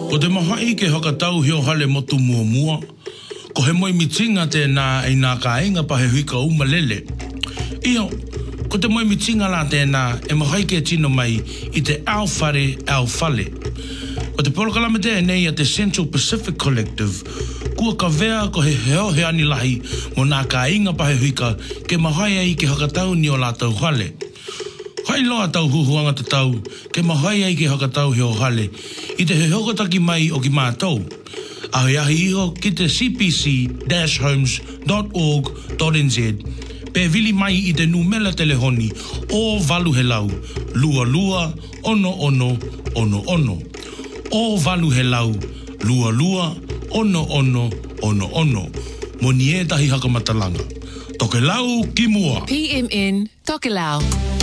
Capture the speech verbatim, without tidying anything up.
Ko te mahai ke hakatau hio hale motu mua mua. Ko he moi mitinga te nā e nā ka inga pa he huika umalele. Iyo, ko te moi mitinga la te nā e mahai ke tino mai i te Alfare Alfale. Ko te polokalame te nei a te Central Pacific Collective, kua ka vea ko he heo he ani lahi mo nā ka inga pa he huika ke mahai ai ke hakatau ni o lātau hale. Hai loa tau huhuanga te tau, ke mahai ai ke hakatau heo hale, i te he hokotaki mai o ki mātou. Ahi ahi iho ki te c p c dash homes dot org dot n z, pe vili mai i te numela telehoni o valu he lau, lua lua, ono ono, ono ono. O valu he lau, lua lua, ono ono, ono ono. Mo nie tahi hakamatalanga. Toke lau ki mua. P M N Toke Lau.